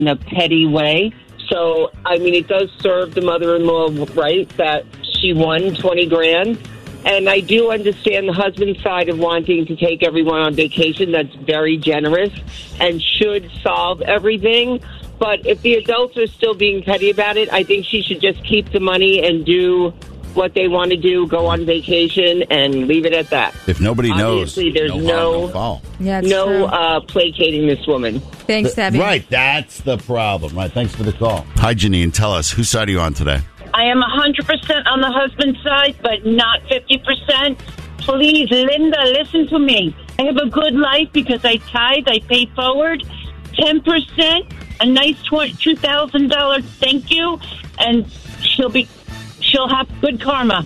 in a petty way. So, I mean, it does serve the mother-in-law right that she won 20 grand. And I do understand the husband's side of wanting to take everyone on vacation. That's very generous and should solve everything. But if the adults are still being petty about it, I think she should just keep the money and do what they want to do, go on vacation, and leave it at that. If nobody knows, obviously there's no foul. Yeah, placating this woman. Thanks, Abby. Right, that's the problem. Right, thanks for the call. Hi, Janine. Tell us, whose side are you on today? I am 100% on the husband's side, but not 50%. Please, Linda, listen to me. I have a good life because I tithe, I pay forward. 10%, a nice $2,000 thank you, and she'll have good karma.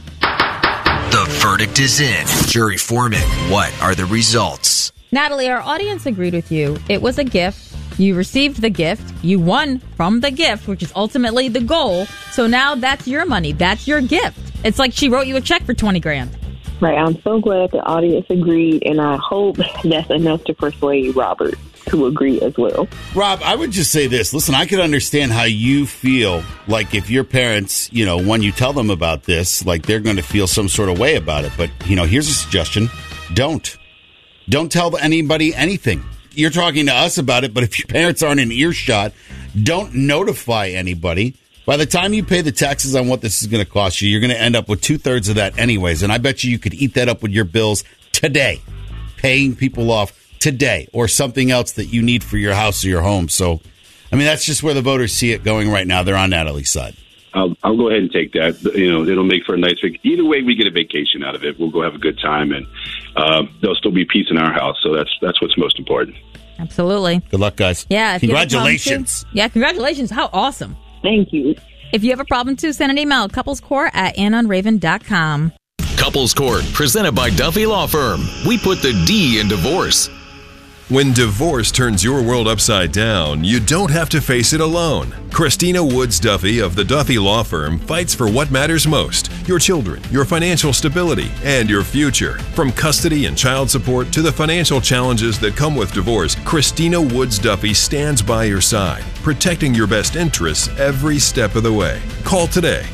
The verdict is in. Jury foreman, what are the results? Natalie, our audience agreed with you. It was a gift. You received the gift. You won from the gift, which is ultimately the goal. So now that's your money. That's your gift. It's like she wrote you a check for 20 grand. Right. I'm so glad the audience agreed, and I hope that's enough to persuade Robert to agree as well. Rob, I would just say this. Listen, I could understand how you feel like if your parents, when you tell them about this, like they're going to feel some sort of way about it. But, here's a suggestion. Don't tell anybody anything. You're talking to us about it, but if your parents aren't in earshot, don't notify anybody. By the time you pay the taxes on what this is going to cost you, you're going to end up with 2/3 of that anyways. And I bet you could eat that up with your bills today, paying people off today, or something else that you need for your house or your home. So, I mean, that's just where the voters see it going right now. They're on Natalie's side. I'll go ahead and take that. It'll make for a nice vacation. Either way, we get a vacation out of it. We'll go have a good time, and there'll still be peace in our house. So that's what's most important. Absolutely. Good luck, guys. Yeah. Congratulations. Yeah, congratulations. How awesome. Thank you. If you have a problem, too, send an email, couplescourt@annonraven.com. Couples Court, presented by Duffy Law Firm. We put the D in divorce. When divorce turns your world upside down, you don't have to face it alone. Christina Woods Duffy of the Duffy Law Firm fights for what matters most: your children, your financial stability, and your future. From custody and child support to the financial challenges that come with divorce, Christina Woods Duffy stands by your side, protecting your best interests every step of the way. Call today,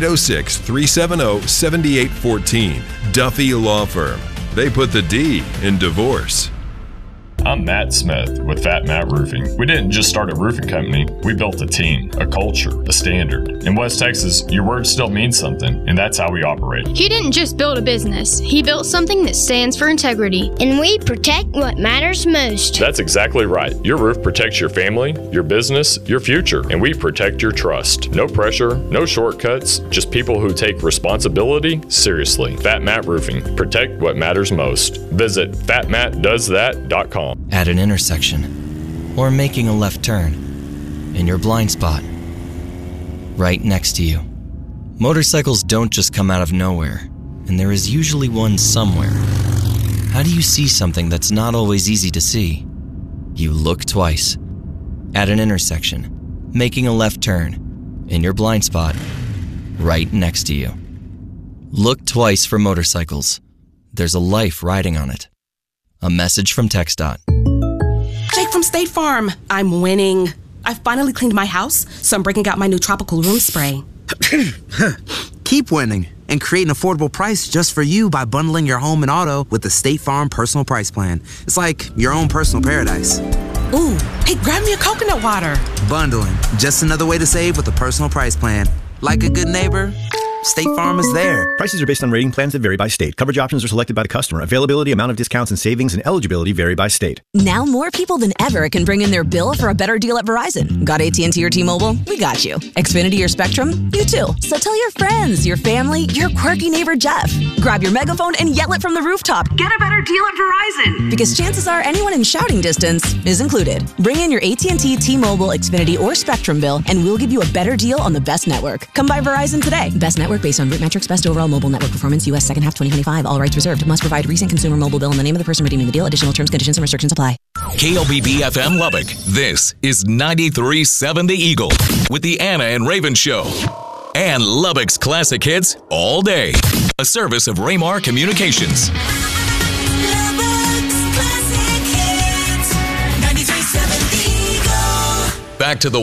806-370-7814. Duffy Law Firm. They put the D in divorce. I'm Matt Smith with Fat Matt Roofing. We didn't just start a roofing company, we built a team, a culture, a standard. In West Texas, your word still means something, and that's how we operate. He didn't just build a business, he built something that stands for integrity. And we protect what matters most. That's exactly right. Your roof protects your family, your business, your future, and we protect your trust. No pressure, no shortcuts, just people who take responsibility seriously. Fat Matt Roofing. Protect what matters most. Visit fatmattdoesthat.com. At an intersection, or making a left turn, in your blind spot, right next to you. Motorcycles don't just come out of nowhere, and there is usually one somewhere. How do you see something that's not always easy to see? You look twice. At an intersection, making a left turn, in your blind spot, right next to you. Look twice for motorcycles. There's a life riding on it. A message from TxDOT. Jake from State Farm. I'm winning. I finally cleaned my house, so I'm breaking out my new tropical room spray. Keep winning and create an affordable price just for you by bundling your home and auto with the State Farm Personal Price Plan. It's like your own personal paradise. Ooh, hey, grab me a coconut water. Bundling, just another way to save with a personal price plan. Like a good neighbor, State Farm is there. Prices are based on rating plans that vary by state. Coverage options are selected by the customer. Availability, amount of discounts and savings, and eligibility vary by state. Now more people than ever can bring in their bill for a better deal at Verizon. Got AT&T or T-Mobile? We got you. Xfinity or Spectrum? You too. So tell your friends, your family, your quirky neighbor Jeff. Grab your megaphone and yell it from the rooftop. Get a better deal at Verizon. Because chances are anyone in shouting distance is included. Bring in your AT&T, T-Mobile, Xfinity, or Spectrum bill, and we'll give you a better deal on the best network. Come by Verizon today. Best network based on root metrics. Best overall mobile network performance. U.S. second half 2025. All rights reserved. Must provide recent consumer mobile bill in the name of the person redeeming the deal. Additional terms, conditions, and restrictions apply. KLBB FM Lubbock. This is 93.7 The Eagle with the Anna and Raven Show. And Lubbock's classic hits all day. A service of Raymar Communications. Back to the